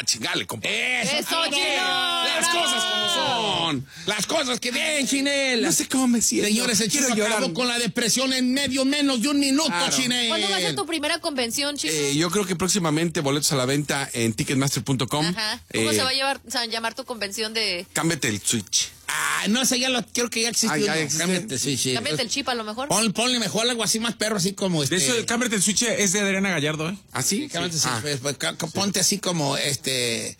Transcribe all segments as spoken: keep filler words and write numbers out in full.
chingale, compadre. Eso, Eso, Chino. Las Bravo. cosas como son. Las cosas que bien, Chinel. No sé cómo me siento. Señores, el quiero Chino llorar. acabó con la depresión en medio menos de un minuto, Claro. Chinel. ¿Cuándo va a ser tu primera convención, Chino? Eh, yo creo que próximamente boletos a la venta en ticketmaster punto com. Ajá. ¿Cómo Eh, se va a, llevar, o sea, llamar tu convención de... Cámbiate el switch. Ah, no, ese ya lo creo que ya existió. Ah, ya ¿no? existe. Cámbiate, sí, sí. Cámbiate el chip a lo mejor? Pon, ponle mejor algo así más perro, así como este. De hecho, el cámbiate el switch es de Adriana Gallardo, ¿eh? ¿Ah, sí? cámbiate, sí, Ah. pues, pues, ca- ca- ponte así como este.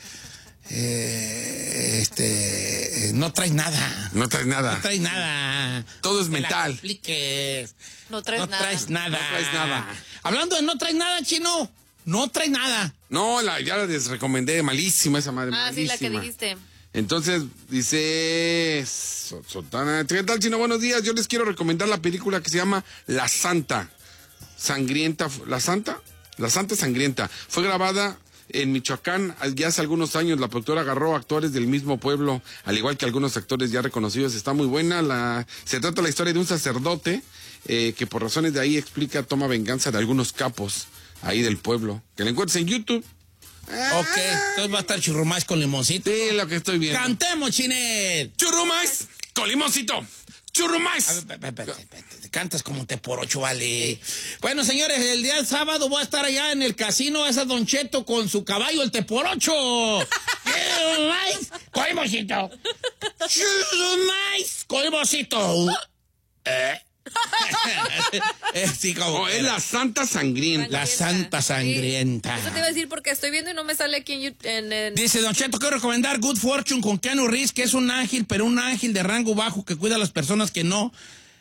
Eh, este. eh, no traes nada. No traes nada. No traes nada. Todo es Te la mental. compliques. No traes no nada. Traes nada. No traes nada. Hablando de no traes nada, Chino. No traes nada. No, la, ya la desrecomendé, malísima esa madre. Ah, sí, la que malísima. dijiste. Entonces, dice So- Sotana, ¿qué tal, Chino? Buenos días, yo les quiero recomendar la película que se llama La Santa Sangrienta. ¿La Santa? La Santa Sangrienta. Fue grabada en Michoacán ya hace algunos años. La productora agarró actores del mismo pueblo, al igual que algunos actores ya reconocidos. Está muy buena. La, se trata de la historia de un sacerdote eh, que por razones de ahí explica, toma venganza de algunos capos ahí del pueblo. Que la encuentres en YouTube. Ok, entonces va a estar churrumais con limoncito. Sí, lo que estoy viendo. Cantemos, Chinet. Churrumais con limoncito. Churrumais. A ver, pe- pe- pe- pe- pe- te cantas como te por ocho, vale. Bueno, señores, el día del sábado voy a estar allá en el casino, esa Don Cheto con su caballo, el te por ocho. Churrumais con limoncito. Churrumais con limoncito. ¿Eh? Eh, sí, como Oh, es la Santa Sangrienta. la Santa Sangrienta. Eso te iba a decir porque estoy viendo y no me sale aquí en YouTube. En, en- Dice Don Cheto, quiero recomendar Good Fortune con Keanu Reeves, que es un ángel, pero un ángel de rango bajo que cuida a las personas que no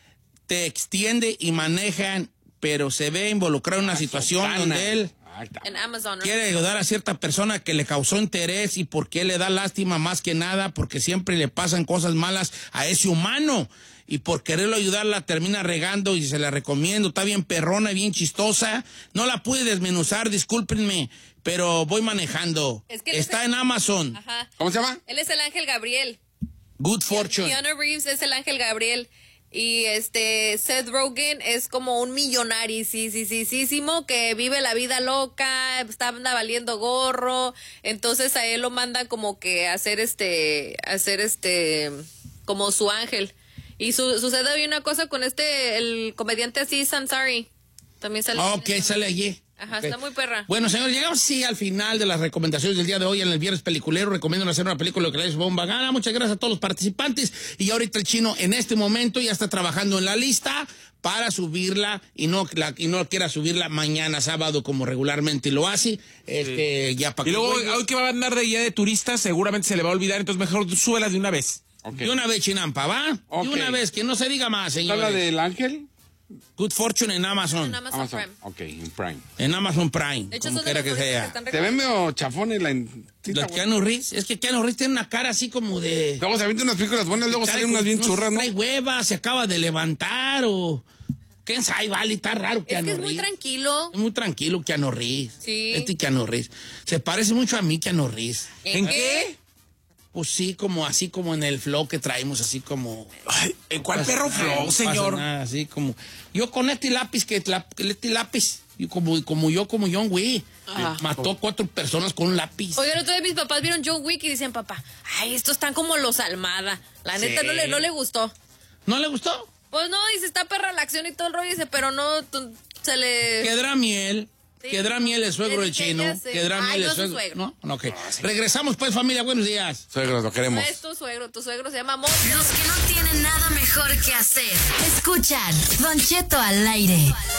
te extiende y manejan, pero se ve involucrado en una situación Sotana. donde él Ahí está. en Amazon. ¿no? quiere ayudar a cierta persona que le causó interés y porque le da lástima más que nada, porque siempre le pasan cosas malas a ese humano. Y por quererlo ayudar la termina regando y se la recomiendo. Está bien perrona y bien chistosa. No la pude desmenuzar, discúlpenme, pero voy manejando. Es que él Está es- en Amazon. Ajá. ¿Cómo se llama? Él es el ángel Gabriel. Good Fortune. Keanu Reeves es el ángel Gabriel. Y este Seth Rogen es como un millonario, sí, sí, sí, sí, sí, que vive la vida loca, está anda valiendo gorro. Entonces a él lo mandan como que a hacer este, a hacer este, como su ángel. Y su, sucede hoy una cosa con este, el comediante así, Sansari. También sale. Ok, sale allí. Ajá, Ok. está muy perra. Bueno, señores, llegamos sí al final de las recomendaciones del día de hoy en el Viernes Peliculero. Recomiendo hacer una película que les bomba gana. Muchas gracias a todos los participantes. Y ahorita el Chino en este momento ya está trabajando en la lista para subirla y no la, y no quiera subirla mañana sábado como regularmente lo hace. Este, ya para Y que luego, juegue. hoy que va a andar de guía de turista, seguramente se le va a olvidar, entonces mejor súbela de una vez. Ok. De una vez, Chinampa, ¿va? Ok. De una vez, que no se diga más, ¿Habla señores. del ángel? Good Fortune en Amazon. En Amazon, Amazon. Prime. Ok, en Prime. En Amazon Prime. De hecho, como son de quiera los que únicos sea. que están Te ve recomendados. medio chafón en la... en- sí, La está Keanu Reeves, es que Keanu Reeves tiene una cara así como de... Luego se avienta unas películas buenas, luego Cara salen como- unas bien no churras, ¿no? trae hueva, se acaba de levantar o... ¿Quién sabe? Vale, está raro Es Keanu que es muy Reeves. tranquilo. Es muy tranquilo Keanu Reeves. Sí. Este Keanu Reeves. Se parece mucho a mí Keanu Reeves. ¿En qué? Pues sí, como así como en el flow que traemos, así como... Ay, ¿en cuál No pasa perro nada, flow, no pasa señor? nada, así como... Yo con este lápiz, que la- este lápiz, y como, como yo, como John Wick, Ajá. mató a cuatro personas con un lápiz. Oye, el otro día mis papás vieron John Wick y dicen, papá, ay, estos están como los Almada. La neta Sí. no le, no le gustó. ¿No le gustó? Pues no, dice, está perra la acción y todo el rollo, dice, pero no, tú- se le... Quedará miel. Sí. Quedará miel el suegro Le del dije, chino. ya sé. Quedará Ay, miel no el es su suegro. suegro. ¿No? Ok. Regresamos pues, familia. Buenos días. Suegros, lo No queremos. es tu suegro, tu suegro se llama Mo. Los que no tienen nada mejor que hacer. Escuchan Don Cheto al aire.